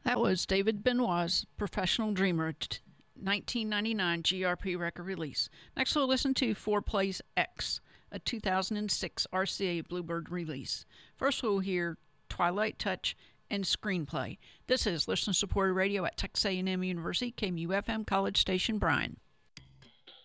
That was David Benoit's Professional Dreamer, 1999 GRP record release. Next, we'll listen to Four Plays X, a 2006 RCA Bluebird release. First, we'll hear Twilight Touch and Screenplay. This is listener-supported radio at Texas A&M University, KMUFM College Station, Bryan.